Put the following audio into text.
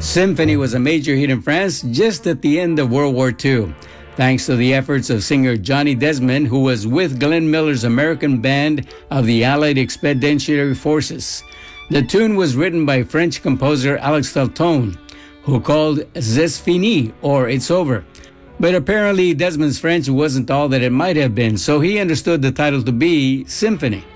Symphony was a major hit in France just at the end of World War II, thanks to the efforts of singer Johnny Desmond, who was with Glenn Miller's American Band of the Allied Expeditionary Forces. The tune was written by French composer Alex Felton, who called C'est fini, or It's Over. But apparently Desmond's French wasn't all that it might have been, so he understood the title to be Symphony.